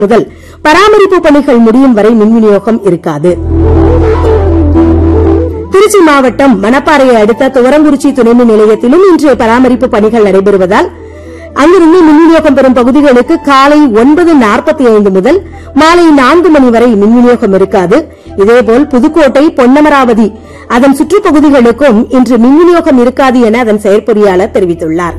முதல் பராமரிப்பு பணிகள் முடியும் வரை மின் விநியோகம் இருக்காது. திருச்சி மாவட்டம் மணப்பாறையை அடுத்த துவரங்குறிச்சி துணைமின் நிலையத்திலும் இன்று பராமரிப்பு பணிகள் நடைபெறுவதால் அங்கிருந்து மின் விநியோகம் பெறும் பகுதிகளுக்கு காலை 9:45 முதல் மாலை 4 மணி வரை மின் விநியோகம் இருக்காது. இதேபோல் புதுக்கோட்டை, பொன்னமராவதி அதன் சுற்றுப்பகுதிகளுக்கும் இன்று மின் விநியோகம் இருக்காது என அதன் செயற்பொறியாளர் தெரிவித்துள்ளார்.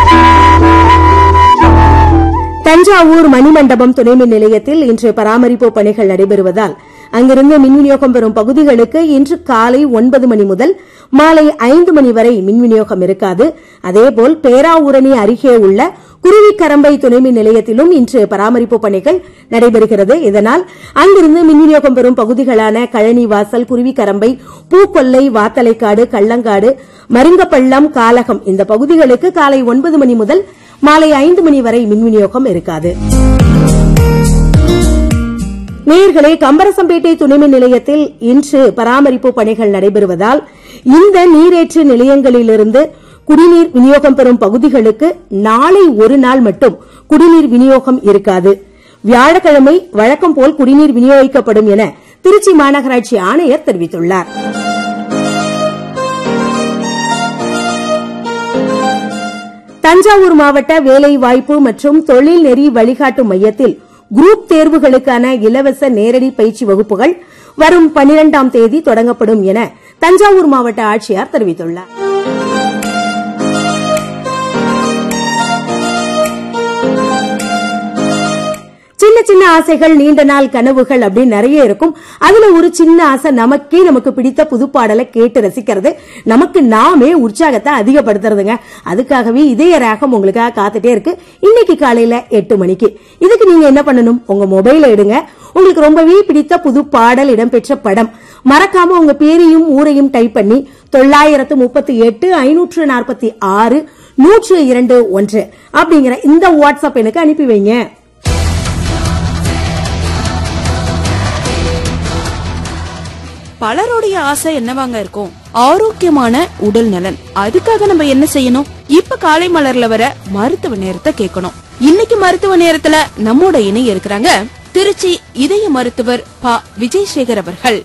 தஞ்சாவூர் மணிமண்டபம் துணைமின் நிலையத்தில் இன்று பராமரிப்பு பணிகள் நடைபெறுவதால் அங்கிருந்து மின் விநியோகம் பெறும் பகுதிகளுக்கு இன்று காலை 9 மணி முதல் மாலை 5 மணி வரை மின் விநியோகம் இருக்காது. அதேபோல் பேராவூரணி அருகே உள்ள குருவிக்கரம்பை துணைமின் நிலையத்திலும் இன்று பராமரிப்பு பணிகள் நடைபெறுகிறது. இதனால் அங்கிருந்து மின் விநியோகம் பெறும் பகுதிகளான கழனிவாசல், குருவிக்கரம்பை, பூக்கொல்லை, வாத்தலைக்காடு, கள்ளங்காடு, மருங்கப்பள்ளம், காலகம் இந்த பகுதிகளுக்கு காலை 9 மணி முதல் மாலை 5 மணி வரை மின் விநியோகம் இருக்காது. நேயர்களே, கம்பரசம்பேட்டை துணைமின் நிலையத்தில் இன்று பராமரிப்பு பணிகள் நடைபெறுவதால் இந்த நீரேற்று நிலையங்களிலிருந்து குடிநீர் விநியோகம் பெறும் பகுதிகளுக்கு நாளை ஒரு நாள் மட்டும் குடிநீர் விநியோகம் இருக்காது. வியாழக்கிழமை வழக்கம் போல் குடிநீர் விநியோகிக்கப்படும் என திருச்சி மாநகராட்சி ஆணையர் தெரிவித்துள்ளார். தஞ்சாவூர் மாவட்ட வேலைவாய்ப்பு மற்றும் தொழில் நெறி வழிகாட்டு மையத்தில் குரூப் தேர்வுகளுக்கான இலவச நேரடி பயிற்சி வகுப்புகள் வரும் 12ஆம் தேதி தொடங்கப்படும் என தஞ்சாவூர் மாவட்ட ஆட்சியர் தெரிவித்துள்ளார். சின்ன சின்ன ஆசைகள், நீண்ட நாள் கனவுகள் அப்படின்னு நிறைய இருக்கும். அதுல ஒரு சின்ன ஆசை, நமக்கு பிடித்த புதுப்பாடலை கேட்டு ரசிக்கிறது, நமக்கு நாமே உற்சாகத்தை அதிகப்படுத்துறதுங்க. அதுக்காகவே இதய ராகம் உங்களுக்காக காத்துட்டே இருக்கு இன்னைக்கு காலையில 8 மணிக்கு. இதுக்கு நீங்க என்ன பண்ணணும், உங்க மொபைல எடுங்க, உங்களுக்கு ரொம்பவே பிடித்த புது பாடல் இடம்பெற்ற படம், மறக்காம உங்க பேரையும் ஊரையும் டைப் பண்ணி 938 546 102 அப்படிங்கிற இந்த வாட்ஸ்அப் எனக்கு அனுப்பி வைங்க. பலருடைய ஆசை என்னவாங்க இருக்கும்? ஆரோக்கியமான உடல் நலன். அதுக்காக நம்ம என்ன செய்யணும்? இப்ப காலை மலர்ல வர மருத்துவ நேரத்தை கேட்கணும். இன்னைக்கு மருத்துவ நேரத்துல நம்மோட இணைய இருக்கிறாங்க திருச்சி இதய மருத்துவர் ப. விஜயசேகர் அவர்கள்.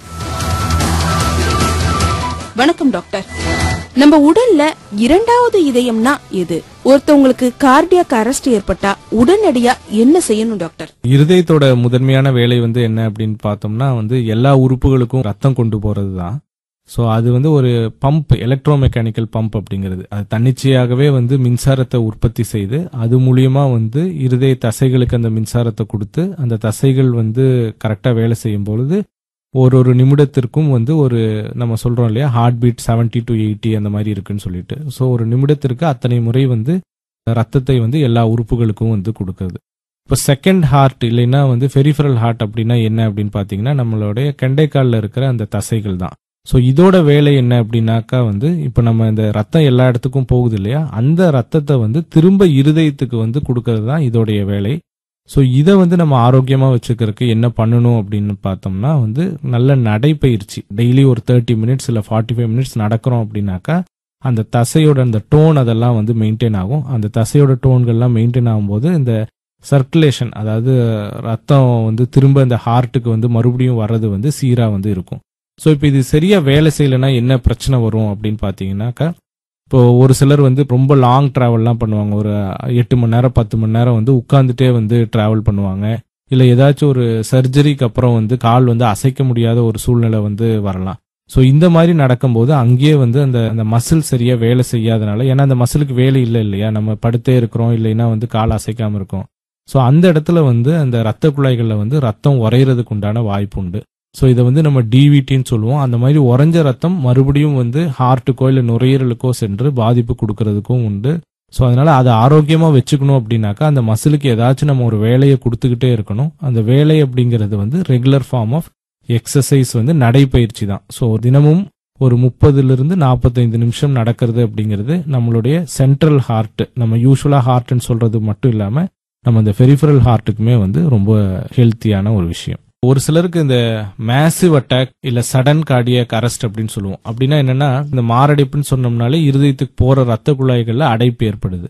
வணக்கம் டாக்டர். நம்ம உடல்ல இரண்டாவது இதயம்னா எது? ஒருத்தவங்களுக்கு கார்டியாக் அரெஸ்ட் ஏற்பட்டா உடனடியா என்ன செய்யணும் டாக்டர்? இருதயத்தோட முதன்மையான வேலை என்ன அப்படின்னு பார்த்தோம்னா எல்லா உறுப்புகளுக்கும் ரத்தம் கொண்டு போறதுதான். சோ அது ஒரு பம்ப், எலக்ட்ரோ மெக்கானிக்கல் பம்ப் அப்படிங்கிறது. அது தன்னிச்சையாகவே மின்சாரத்தை உற்பத்தி செய்து அது மூலியமா இருதய தசைகளுக்கு அந்த மின்சாரத்தை கொடுத்து அந்த தசைகள் கரெக்டா வேலை செய்யும் பொழுது ஒரு நிமிடத்திற்கும் ஒரு நம்ம சொல்றோம் இல்லையா, ஹார்ட் பீட் 70 to 80 அந்த மாதிரி இருக்குன்னு சொல்லிட்டு. ஸோ ஒரு நிமிடத்திற்கு அத்தனை முறை ரத்தத்தை எல்லா உறுப்புகளுக்கும் கொடுக்கறது. இப்போ செகண்ட் ஹார்ட் இல்லைன்னா பெரிஃபரல் ஹார்ட் அப்படின்னா என்ன அப்படின்னு பார்த்தீங்கன்னா நம்மளுடைய கெண்டைக்காலில் இருக்கிற அந்த தசைகள் தான். ஸோ இதோட வேலை என்ன அப்படின்னாக்கா இப்போ நம்ம இந்த ரத்தம் எல்லா இடத்துக்கும் போகுது இல்லையா, அந்த ரத்தத்தை திரும்ப இருதயத்துக்கு கொடுக்கறது தான் இதோடைய வேலை. ஸோ இதை நம்ம ஆரோக்கியமா வச்சுக்கிறதுக்கு என்ன பண்ணணும் அப்படின்னு பார்த்தோம்னா நல்ல நடைப்பயிற்சி, டெய்லி ஒரு 30 மினிட்ஸ் இல்லை 45 மினிட்ஸ் நடக்கிறோம் அப்படின்னாக்கா அந்த தசையோட அந்த டோன் அதெல்லாம் மெயின்டைன் ஆகும். அந்த தசையோட டோன்கள்லாம் மெயின்டைன் ஆகும்போது இந்த சர்க்குலேஷன், அதாவது ரத்தம் திரும்ப இந்த ஹார்ட்டுக்கு மறுபடியும் வர்றது சீரா இருக்கும். ஸோ இப்போ இது சரியா வேலை செய்யலைன்னா என்ன பிரச்சனை வரும் அப்படின்னு பார்த்தீங்கன்னாக்கா, இப்போ ஒரு சிலர் ரொம்ப லாங் டிராவல்லாம் பண்ணுவாங்க. ஒரு 8 மணி நேரம் 10 மணி நேரம் உட்கார்ந்துட்டே டிராவல் பண்ணுவாங்க. இல்லை ஏதாச்சும் ஒரு சர்ஜரிக்கு அப்புறம் கால் அசைக்க முடியாத ஒரு சூழ்நிலை வரலாம். ஸோ இந்த மாதிரி நடக்கும்போது அங்கேயே அந்த மசில் சரியா வேலை செய்யாதனால, ஏன்னா அந்த மசிலுக்கு வேலை இல்லை இல்லையா, நம்ம படுத்தே இருக்கிறோம் இல்லைன்னா கால் அசைக்காம இருக்கும். ஸோ அந்த இடத்துல அந்த ரத்த குழாய்களில் ரத்தம் உறையிறதுக்கு உண்டான வாய்ப்பு உண்டு. ஸோ இதை நம்ம டிவிடின்னு சொல்லுவோம். அந்த மாதிரி உறைஞ்ச ரத்தம் மறுபடியும் ஹார்ட்டுக்கோ இல்லை நுரையீரலுக்கோ சென்று பாதிப்பு கொடுக்கறதுக்கும் உண்டு. ஸோ அதனால அதை ஆரோக்கியமா வச்சுக்கணும் அப்படின்னாக்கா அந்த மசிலுக்கு ஏதாச்சும் நம்ம ஒரு வேலையை கொடுத்துக்கிட்டே இருக்கணும். அந்த வேலை அப்படிங்கிறது ரெகுலர் ஃபார்ம் ஆஃப் எக்ஸசைஸ், நடைப்பயிற்சி தான். ஸோ தினமும் ஒரு 30 to 45 நிமிஷம் நடக்கிறது அப்படிங்கிறது நம்மளுடைய சென்ட்ரல் ஹார்ட், நம்ம யூஸ்வலா ஹார்ட்னு சொல்றது மட்டும் இல்லாம நம்ம இந்த பெரிஃபரல் ஹார்ட்டுக்குமே ரொம்ப ஹெல்த்தியான ஒரு விஷயம். ஒரு சிலருக்கு இந்த மேசிவ் அட்டாக் இல்ல சடன் கார்டியாக் அரெஸ்ட் அப்படின்னு சொல்லுவோம். அப்படின்னா என்னன்னா, இந்த மாரடைப்புன்னு சொன்னோம்னாலே இருதயத்துக்கு போற ரத்த குழாய்கள்ல அடைப்பு ஏற்படுது.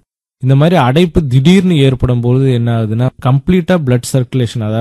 இந்த மாதிரி அடைப்பு திடீர்னு ஏற்படும் போது என்ன ஆகுதுன்னா கம்ப்ளீட்டா பிளட் சர்க்குலேஷன்,